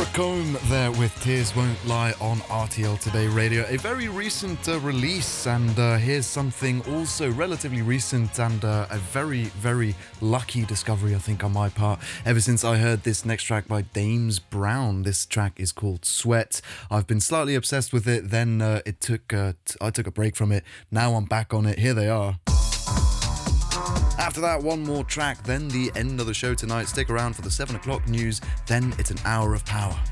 Combe there with Tears Won't Lie on RTL Today Radio. A very recent release, and here's something also relatively recent and a very, very lucky discovery, I think, on my part. Ever since I heard this next track by Dames Brown, this track is called Sweat. I've been slightly obsessed with it, then I took a break from it. Now I'm back on it. Here they are. After that, one more track, then the end of the show tonight. Stick around for the 7 o'clock news, then it's an hour of power.